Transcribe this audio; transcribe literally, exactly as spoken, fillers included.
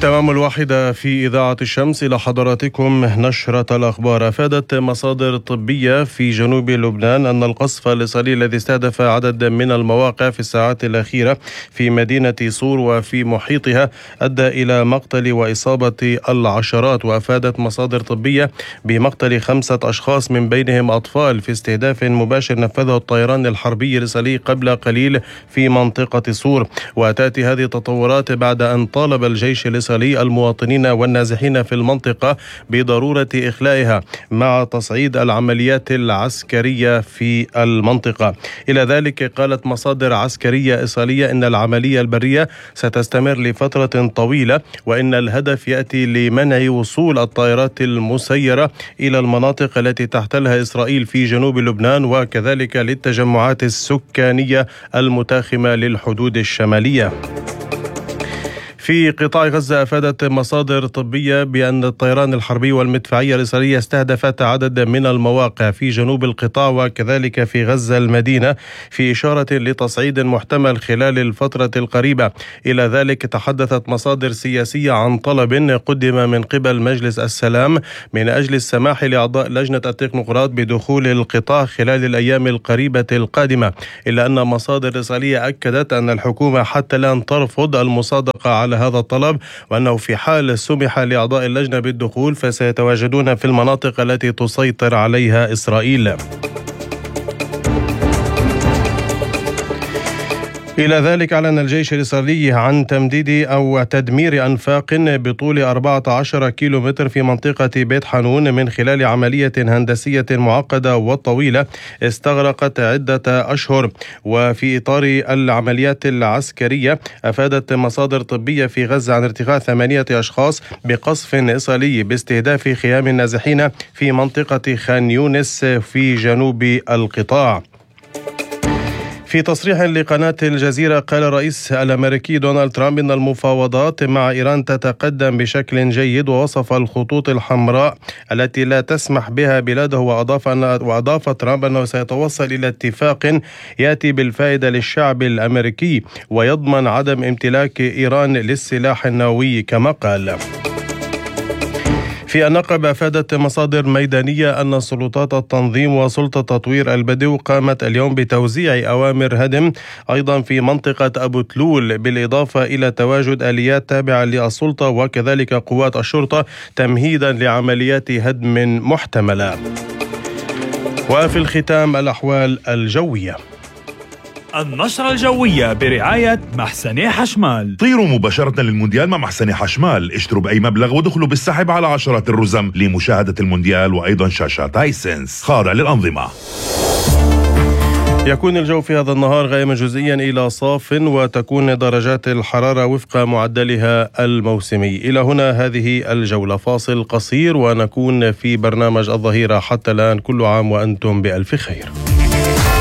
تمام الواحدة في إذاعة الشمس إلى حضراتكم نشرة الأخبار. أفادت مصادر طبية في جنوب لبنان أن القصف الإسرائيلي الذي استهدف عدد من المواقع في الساعات الأخيرة في مدينة صور وفي محيطها أدى إلى مقتل وإصابة العشرات. وأفادت مصادر طبية بمقتل خمسة أشخاص من بينهم أطفال في استهداف مباشر نفذه الطيران الحربي الإسرائيلي قبل قليل في منطقة صور. وتأتي هذه التطورات بعد أن طالب الجيش الإسرائيلي المواطنين والنازحين في المنطقة بضرورة إخلائها مع تصعيد العمليات العسكرية في المنطقة. إلى ذلك قالت مصادر عسكرية إسرائيلية إن العملية البرية ستستمر لفترة طويلة، وإن الهدف يأتي لمنع وصول الطائرات المسيرة إلى المناطق التي تحتلها إسرائيل في جنوب لبنان، وكذلك للتجمعات السكانية المتاخمة للحدود الشمالية. في قطاع غزة أفادت مصادر طبية بأن الطيران الحربي والمدفعية الإسرائيلية استهدفت عدد من المواقع في جنوب القطاع وكذلك في غزة المدينة في إشارة لتصعيد محتمل خلال الفترة القريبة. إلى ذلك تحدثت مصادر سياسية عن طلب قدم من قبل مجلس السلام من أجل السماح لأعضاء لجنة التكنوقراط بدخول القطاع خلال الأيام القريبة القادمة، إلا أن مصادر إسرائيلية أكدت أن الحكومة حتى الآن ترفض المصادقة على هذا الطلب، وأنه في حال سمح لأعضاء اللجنة بالدخول فسيتواجدون في المناطق التي تسيطر عليها إسرائيل. إلى ذلك أعلن الجيش الإسرائيلي عن تمديد أو تدمير أنفاق بطول أربعة عشر كيلومتر في منطقة بيت حانون من خلال عملية هندسية معقدة وطويلة استغرقت عدة أشهر. وفي إطار العمليات العسكرية أفادت مصادر طبية في غزة عن ارتقاء ثمانية أشخاص بقصف إسرائيلي باستهداف خيام النازحين في منطقة خان يونس في جنوب القطاع. في تصريح لقناة الجزيرة قال الرئيس الأمريكي دونالد ترامب إن المفاوضات مع إيران تتقدم بشكل جيد، ووصف الخطوط الحمراء التي لا تسمح بها بلاده، وأضاف أن وأضاف ترامب أنه سيتوصل إلى اتفاق يأتي بالفائدة للشعب الأمريكي ويضمن عدم امتلاك إيران للسلاح النووي كما قال. في النقب أفادت مصادر ميدانية أن سلطات التنظيم وسلطة تطوير البدو قامت اليوم بتوزيع أوامر هدم أيضا في منطقة أبو تلول، بالإضافة إلى تواجد آليات تابعة للسلطة وكذلك قوات الشرطة تمهيدا لعمليات هدم محتملة. وفي الختام الأحوال الجوية. النشرة الجوية برعاية محسني حشمال. طيروا مباشرة للمونديال مع محسني حشمال، اشتروا بأي مبلغ ودخلوا بالسحب على عشرات الرزم لمشاهدة المونديال وأيضا شاشات هايسنس خاضع للأنظمة. يكون الجو في هذا النهار غائما جزئيا إلى صاف، وتكون درجات الحرارة وفق معدلها الموسمي. إلى هنا هذه الجولة، فاصل قصير ونكون في برنامج الظهيرة. حتى الآن كل عام وأنتم بألف خير.